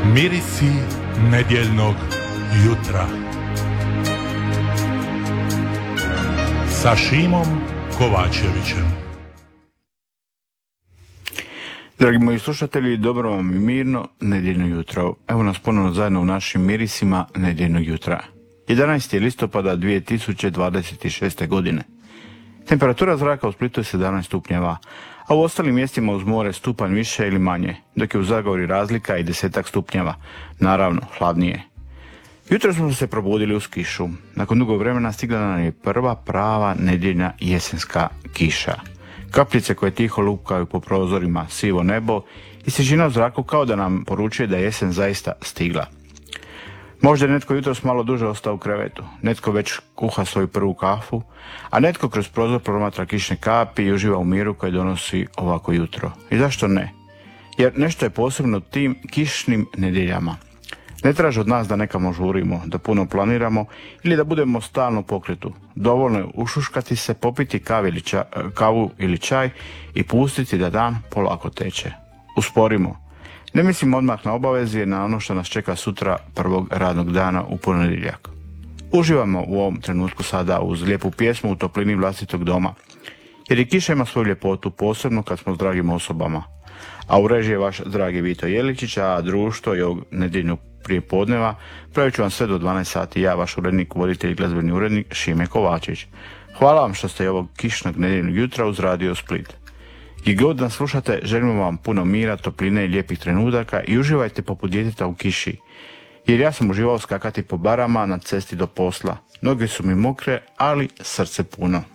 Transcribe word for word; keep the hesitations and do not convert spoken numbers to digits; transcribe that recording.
Mirisi nedjeljnog jutra sa Šimom Kovačevićem. Dragi moji slušatelji, dobro vam i mirno nedjeljno jutro. Evo nas ponovno zajedno u našim mirisima nedjeljnog jutra. jedanaesti listopada dvije tisuće dvadeset šeste. godine. Temperatura zraka u Splitu je sedamnaest stupnjeva, a u ostalim mjestima uz more stupanj više ili manje, dok je u Zagorju razlika i desetak stupnjeva, naravno hladnije. Jutro smo se probudili uz kišu. Nakon dugo vremena stigla nam je prva prava nedjeljna jesenska kiša. Kapljice koje tiho lupkaju po prozorima, sivo nebo i svježina u zraku kao da nam poručuje da je jesen zaista stigla. Možda je netko jutros malo duže ostao u krevetu, netko već kuha svoju prvu kafu, a netko kroz prozor promatra kišne kapi i uživa u miru koje donosi ovako jutro. I zašto ne? Jer nešto je posebno tim kišnim nedjeljama. Ne traže od nas da nekamo žurimo, da puno planiramo ili da budemo stalno u pokretu. Dovoljno je ušuškati se, popiti kavu ili, ča, kavu ili čaj i pustiti da dan polako teče. Usporimo. Ne mislim odmah na obaveze, na ono što nas čeka sutra prvog radnog dana u ponedjeljak. Uživamo u ovom trenutku sada uz lijepu pjesmu u toplini vlastitog doma. Jer i kiša ima svoju ljepotu, posebno kad smo s dragim osobama. A u režiji je vaš dragi Vito Jeličić, a društvo i ovog nedjeljnog prije podneva pravit ću vam sve do dvanaest sati. Ja, vaš urednik, voditelj i glazbeni urednik Šime Kovačević. Hvala vam što ste i ovog kišnog nedjeljnog jutra uz Radio Split. I god nas slušate, želimo vam puno mira, topline i lijepih trenutaka i uživajte poput djeteta u kiši. Jer ja sam uživao skakati po barama na cesti do posla. Noge su mi mokre, ali srce puno.